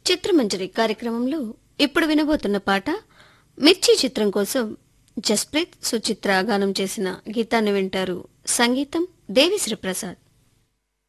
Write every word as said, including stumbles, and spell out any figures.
చిత్రమంజరి కార్యక్రమంలో ఇప్పుడు వినబోతున్న పాట మిర్చి చిత్రం కోసం జస్ప్రీత్ సుచిత్ర గానం చేసిన గీతాన్ని వింటారు. సంగీతం దేవిశ్రీ ప్రసాద్.